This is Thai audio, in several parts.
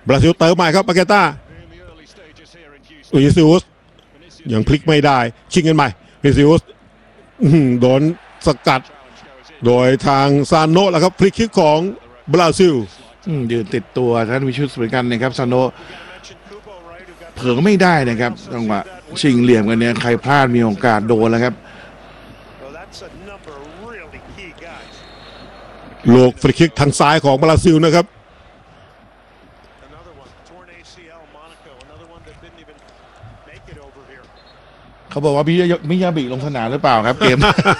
บราซิลเติมใหม่ครับปาเกต้าวินิซิอุสยังพลิกไม่ได้ชิงกันใหม่วินิซิอุสโดนสกัดโดยทางซานโนะแล้วครับพลิกคิกของบราซิลยืนติดตัวท่านวิชุสเหมือนกันนะครับซานโนะเผลอไม่ได้นะครับจังหวะชิงเหลี่ยมกันเนี่ยใครพลาดมีโอกาสโดนแล้วครับลูกฟรีคิกทางซ้ายของบราซิลนะครับเขาบอกว่ามิยาบิลงสนามหรือเปล่าครับเกม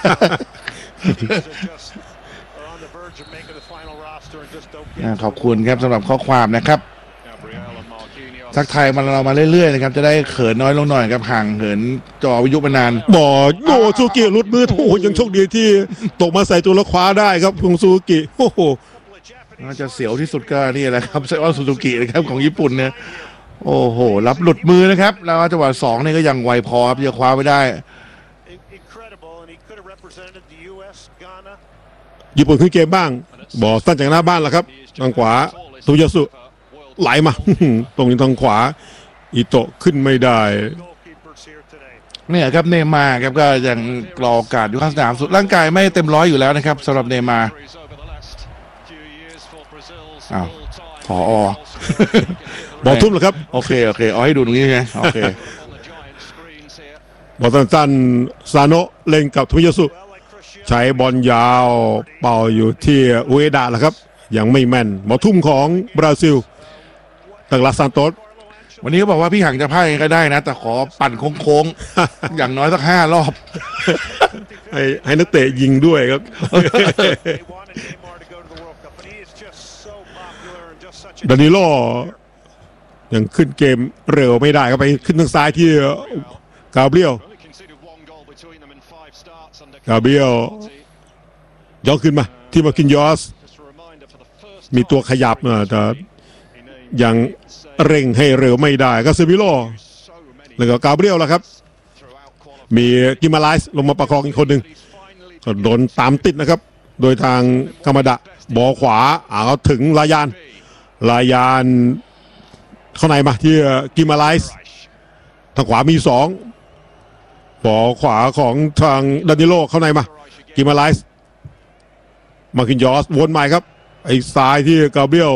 ขอบคุณครับสำหรับข้อความนะครับทักทายเรามาเรื่อยๆนะครับจะได้เขินน้อยลงหน่อยครับห่างเหินจอวิทยุมานานโง่ซูกิลุดมือโอ้ยังโชคดีที่ตกมาใส่ตัวแล้วคว้าได้ครับคุงซูกิโอ้โหน่าจะเสียวที่สุดก็นี่แหละครับไซออนซูซูกินะครับของญี่ปุ่นเนี่ยโอ้โหรับหลุดมือนะครับแล้วจังหวะ2นี่ก็ยังไวพอครับจะคว้าไม่ได้ญี่ปุ่นขึ้นเกมบ้างสั้นจากหน้าบ้านแล้วครับทางขวาตุยาสุไหลมาตรงนี้ทางขวาอิโตะขึ้นไม่ได้เนี่ยครับเนย์มาร์ครับก็ยังรอโอกาสอยู่ข้างสนามสุดร่างกายไม่เต็มร้อยอยู่แล้วนะครับสำหรับเนย์มาร์ผอ. บอลทุ่มเหรอครับโอเคเอาให้ดูตรงนี้ไงโอเคบอลสั้นๆซาโนะเล่นกับทุยาสุใช้บอลยาวเป่าอยู่ที่อุเอดะแหละครับยังไม่แม่นบอลทุ่มของบราซิลตักลาซานโตสวันนี้เขาบอกว่าพี่หังจะพลาดก็ได้นะแต่ขอปั่นโค้งๆ อย่างน้อยสัก5 รอบให้นักเตะยิงด้วยครับดานิโลยังขึ้นเกมเร็วไม่ได้ก็ไปขึ้นทางซ้ายที่กาเบรียลย่อขึ้นมาที่มาคินยอสมีตัวขยับแต่ยังเร่งให้เร็วไม่ได้ก็เซบิโลแล้วก็กาเบรียลแล้วครับมีกิมาไลส์ลงมาประคองอีกคนหนึ่งก็โดนตามติดนะครับโดยทางกามาดะบอขวาเขาถึงลายานเข้าในมาที่กิมาไลส์ทางขวามี2บอขวาของทางดานิโลเข้าในมากิมาไลส์มาคินยอสวนใหม่ครับไอ้ซ้ายที่กาเบรียล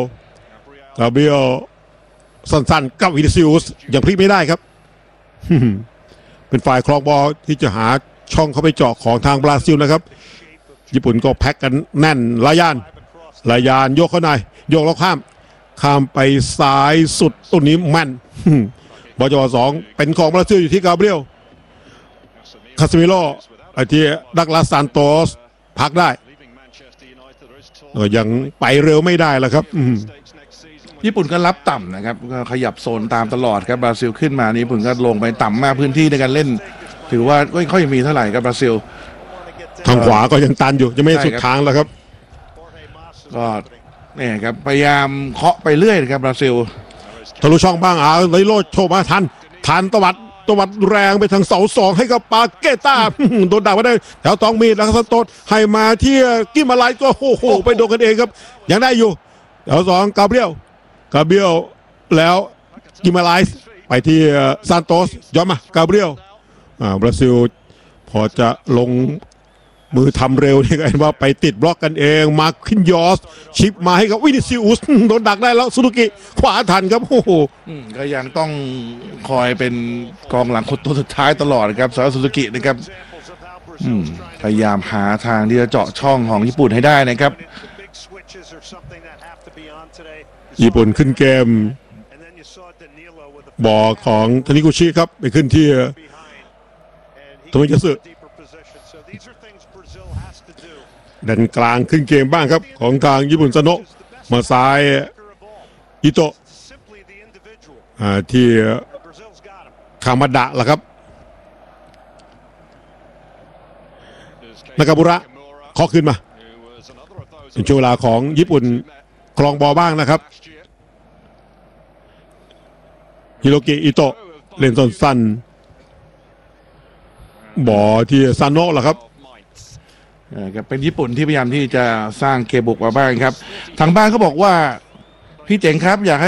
สั้นๆกับวินิซิอุสยังพลิกไม่ได้ครับ เป็นฝ่ายครองบอลที่จะหาช่องเข้าไปเจาะของทางบราซิลนะครับญี่ปุ่นก็แพ็กกันแน่นลายานโยกเข้าในโยกแล้วข้ามไปซ้ายสุดตัวนี้แม่น บอลจังหวะ2เป็นของบราซิลอยู่ที่กาเบรียลคาสมิโลไอ้ที่ดักลาซานโตสพักได้ยังไปเร็วไม่ได้แล้วครับญี่ปุ่นก็รับต่ำนะครับก็ขยับโซนตามตลอดครับบราซิลขึ้นมานี่ญี่ปุ่นก็ลงไปต่ำมากพื้นที่ในการเล่นถือว่าไม่ค่อยมีเท่าไหร่ครับบราซิลทางขวาก็ยังตันอยู่ยังไม่สุดทางแล้วครับก็เนี่ยครับพยายามเคาะไปเรื่อยนะครับบราซิลทะลุช่องบ้างไลโลโชว์มาทันตวัดแรงไปทางเสา2ให้กับปาเกต้าโดนด่ามาได้แถว2มีดแล้วก็สโตดให้มาที่กิมาไลก็โอ้โหไปโดนกันเองครับยังได้อยู่แถว2กาเบรียลแล้วกิมาไลไปที่ซานโตสย้อนมากาเบรียลบราซิลพอจะลงมือทำเร็วนี่ก็เห็นว่าไปติดบล็อกกันเองมาคินยอสชิปมาให้กับวินิซิอุสโดนดักได้แล้วซูซูกิขวาทันครับโอ้โหก็ยังต้องคอยเป็นกองหลังคนตัวสุดท้ายตลอดครับสำหรับซูซูกินะครับพยายามหาทางที่จะเจาะช่องของญี่ปุ่นให้ได้นะครับญี่ปุ่นขึ้นเกมบอลของทานิกุชิครับไปขึ้นที่โทมิยาสึดันกลางขึ้นเกมบ้างครับของทางญี่ปุ่นซาโนะมาซ้ายอิโตะที่คามาดะล่ะครับนากาบุระเคาะขึ้นมาเป็นช่วงเวลาของญี่ปุ่นครองบอลบ้างนะครับฮิโรกิอิโตะเล่นสั้นๆบอลที่ซาโนะล่ะครับเป็นญี่ปุ่นที่พยายามที่จะสร้างเกมบุกมาบ้างครับทางบ้านเขาบอกว่าพี่เจ๋งครับอยากให้